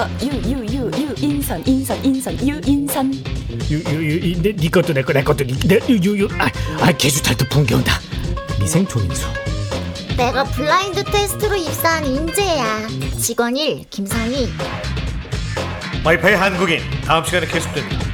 인선 유인선. 네 것도 내 것도 개수탈도 붕괴온다. 미생 조민수. 내가 블라인드 테스트로 입사한 인재야. 직원 1 김상희. 와이파이 한국인 다음 시간에 계속됩니다.